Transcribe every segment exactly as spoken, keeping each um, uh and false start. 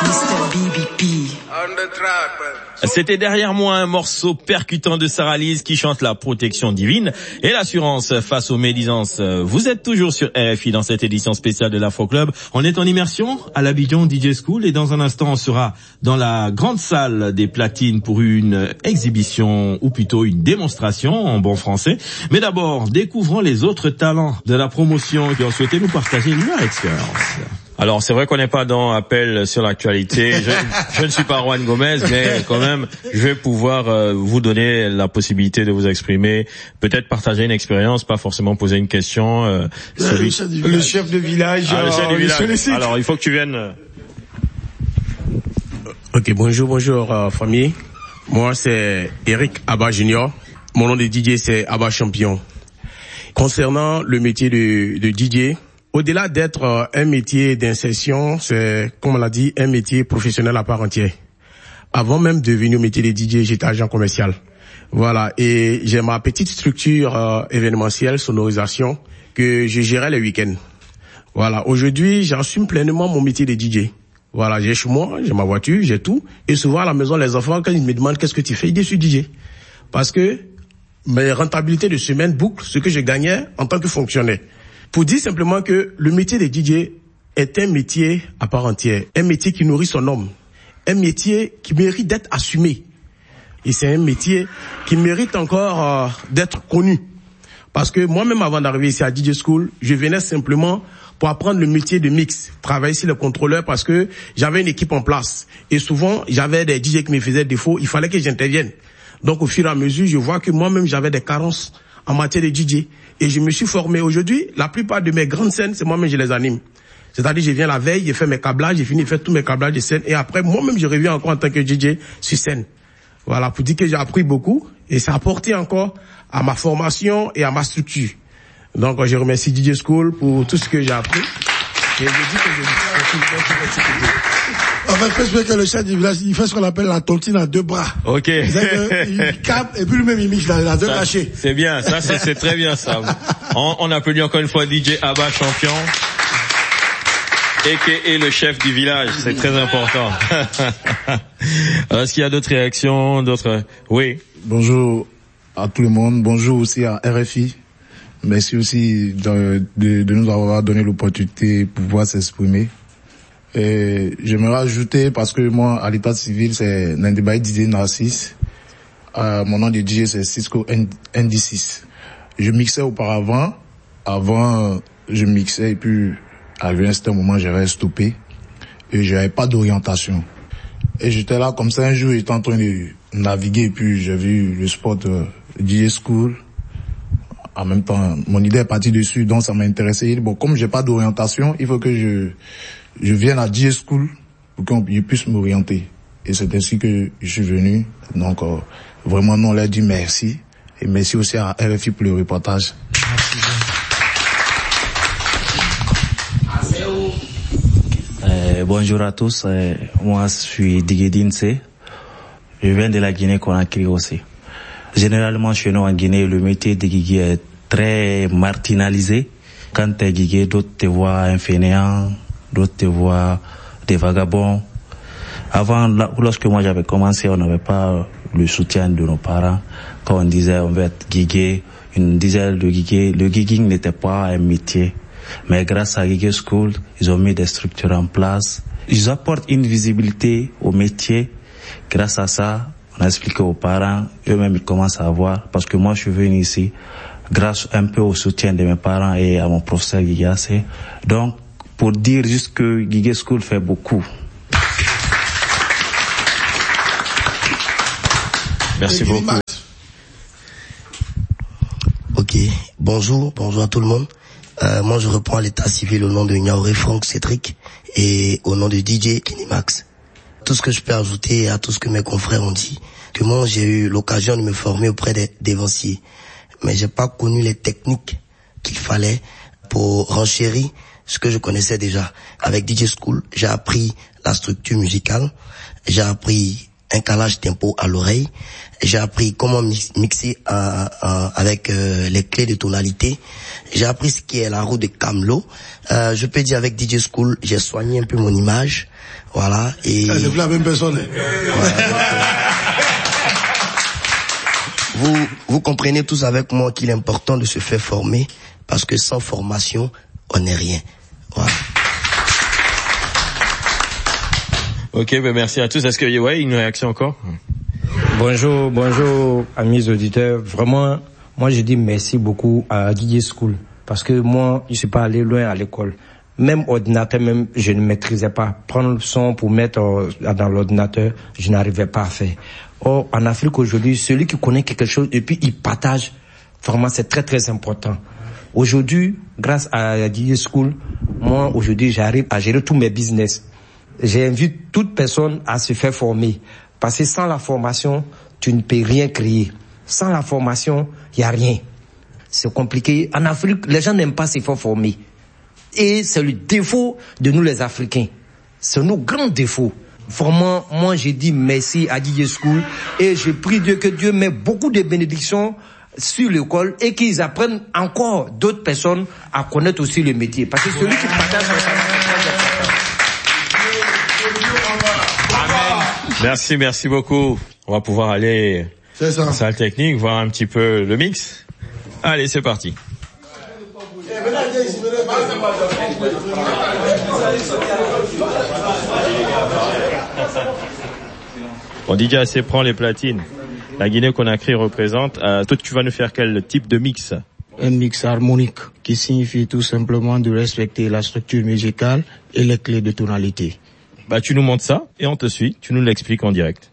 C'était derrière moi un morceau percutant de Sarah Lise qui chante la protection divine et l'assurance face aux médisances. Vous êtes toujours sur R F I dans cette édition spéciale de l'Afro Club. On est en immersion à l'Abidjan D J School et dans un instant on sera dans la grande salle des platines pour une exhibition ou plutôt une démonstration en bon français. Mais d'abord, découvrons les autres talents de la promotion qui ont souhaité nous partager leur expérience. Alors, c'est vrai qu'on n'est pas dans Appel sur l'actualité. Je, je ne suis pas Juan Gomez, mais quand même, je vais pouvoir euh, vous donner la possibilité de vous exprimer, peut-être partager une expérience, pas forcément poser une question. Euh, celui... le, chef le chef de village. Ah, le chef du village. Sollicite. Alors, il faut que tu viennes. Ok, bonjour, bonjour, euh, famille. Moi, c'est Eric Abba Junior. Mon nom de D J, c'est Abba Champion. Concernant le métier de, de D J, au-delà d'être un métier d'insertion, c'est, comme on l'a dit, un métier professionnel à part entière. Avant même de venir au métier de D J, j'étais agent commercial. Voilà, et j'ai ma petite structure euh, événementielle, sonorisation, que je gérais les week-ends. Voilà, aujourd'hui, j'assume pleinement mon métier de D J. Voilà, j'ai chez moi, j'ai ma voiture, j'ai tout. Et souvent à la maison, les enfants, quand ils me demandent qu'est-ce que tu fais, ils disent je suis D J. Parce que mes rentabilités de semaine bouclent ce que je gagnais en tant que fonctionnaire. Pour dire simplement que le métier de D J est un métier à part entière, un métier qui nourrit son homme, un métier qui mérite d'être assumé. Et c'est un métier qui mérite encore euh, d'être connu. Parce que moi-même, avant d'arriver ici à D J School, je venais simplement pour apprendre le métier de mix, travailler sur le contrôleur parce que j'avais une équipe en place. Et souvent, j'avais des D J qui me faisaient défaut, il fallait que j'intervienne. Donc au fur et à mesure, je vois que moi-même, j'avais des carences en matière de D J. Et je me suis formé. Aujourd'hui, la plupart de mes grandes scènes, c'est moi-même je les anime. C'est-à-dire, je viens la veille, je fais mes câblages, j'ai fini de faire tous mes câblages de scène, et après, moi-même, je reviens encore en tant que D J sur scène. Voilà, pour dire que j'ai appris beaucoup, et ça a apporté encore à ma formation et à ma structure. Donc, je remercie D J School pour tout ce que j'ai appris. Et je dis que je En fait, je peux que le chef du village, il fait ce qu'on appelle la tontine à deux bras. Ok. Il capte, et puis lui-même, il mixe la deux cachée. C'est bien, ça, c'est, c'est très bien, ça. On, on applaudit encore une fois D J Abba Champion. Et qui est le chef du village, c'est très important. Est-ce qu'il y a d'autres réactions, d'autres? Oui. Bonjour à tout le monde, bonjour aussi à R F I. Merci aussi de, de, de nous avoir donné l'opportunité pour pouvoir s'exprimer. Et j'aimerais ajouter, parce que moi, à l'état civil, c'est Nandibaï Didier Narcisse. Euh, mon nom de D J, c'est Cisco N D six. Je mixais auparavant. Avant, je mixais et puis, arrivé à un certain moment, j'avais stoppé. Et j'avais pas d'orientation. Et j'étais là comme ça un jour, j'étais en train de naviguer et puis j'ai vu le spot euh, D J School. En même temps, mon idée est partie dessus, donc ça m'a intéressé. Bon, comme j'ai pas d'orientation, il faut que je je vienne à D J School pour qu'on puisse m'orienter. Et c'est ainsi que je suis venu. Donc, euh, vraiment, nous, on leur dit merci. Et merci aussi à R F I pour le reportage. Euh, bonjour à tous. Euh, moi, je suis Digedin C. Je viens de la Guinée-Conakry aussi. Généralement, chez nous en Guinée, le métier de guiguier est très marginalisé. Quand t'es guiguier, d'autres te voient un fainéant, d'autres te voient des vagabonds. Avant, lorsque moi j'avais commencé, on n'avait pas le soutien de nos parents. Quand on disait on veut être guiguier, une dizaine de guiguier, le gigging n'était pas un métier. Mais grâce à Guiguier School, ils ont mis des structures en place. Ils apportent une visibilité au métier. Grâce à ça, on a expliqué aux parents, eux-mêmes ils commencent à voir, parce que moi je suis venu ici grâce un peu au soutien de mes parents et à mon professeur Guiguier. Donc, pour dire juste que Guiguier School fait beaucoup. Merci beaucoup. Ok, bonjour, bonjour à tout le monde. Euh, moi je reprends l'état civil au nom de Niaouré Franck Cédric et au nom de D J Kinimax. Tout ce que je peux ajouter à tout ce que mes confrères ont dit, que moi j'ai eu l'occasion de me former auprès des dévanciers, mais j'ai pas connu les techniques qu'il fallait pour renchérir ce que je connaissais déjà. Avec D J School, j'ai appris la structure musicale, j'ai appris un calage tempo à l'oreille, j'ai appris comment mixer euh, euh, avec euh, les clés de tonalité, j'ai appris ce qui est la roue de Camlo. Euh, je peux dire avec D J School, j'ai soigné un peu mon image. Voilà. Et... C'est plus la même personne. Voilà. Vous, vous comprenez tous avec moi qu'il est important de se faire former parce que sans formation, on n'est rien. Voilà. Ok, ben merci à tous. Est-ce que, ouais, une réaction encore? Bonjour, bonjour, amis auditeurs. Vraiment, moi, je dis merci beaucoup à Didier School parce que moi, je suis pas allé loin à l'école. Même ordinateur, même, je ne maîtrisais pas. Prendre le son pour mettre euh, dans l'ordinateur, je n'arrivais pas à faire. Or, en Afrique aujourd'hui, celui qui connaît quelque chose et puis il partage, vraiment, c'est très très important. Aujourd'hui, grâce à Didier School, moi, aujourd'hui, j'arrive à gérer tous mes business. J'invite toute personne à se faire former. Parce que sans la formation, tu ne peux rien créer. Sans la formation, il n'y a rien. C'est compliqué. En Afrique, les gens n'aiment pas se faire former. Et c'est le défaut de nous les Africains. C'est nos grands défauts. Vraiment, moi j'ai dit merci à Didier School et je prie Dieu que Dieu met beaucoup de bénédictions sur l'école et qu'ils apprennent encore d'autres personnes à connaître aussi le métier. Parce que celui qui partage son savoir, Amen. Merci, merci beaucoup. On va pouvoir aller en salle technique, voir un petit peu le mix. Allez, c'est parti. Bon, D J A C prend les platines. La Guinée-Conakry représente. Euh, toi, tu vas nous faire quel type de mix? Un mix harmonique qui signifie tout simplement de respecter la structure musicale et les clés de tonalité. Bah, tu nous montres ça et on te suit. Tu nous l'expliques en direct.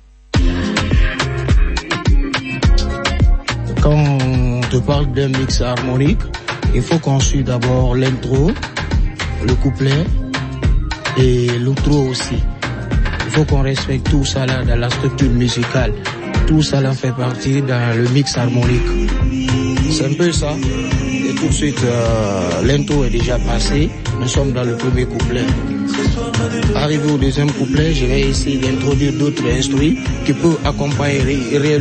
Quand on te parle d'un mix harmonique, il faut qu'on suive d'abord l'intro, le couplet et l'outro aussi. Il faut qu'on respecte tout ça là dans la structure musicale. Tout ça là fait partie dans le mix harmonique. C'est un peu ça. Et tout de suite, euh, l'intro est déjà passé. Nous sommes dans le premier couplet. Arrivé au deuxième couplet, je vais essayer d'introduire d'autres instruments qui peuvent accompagner réellement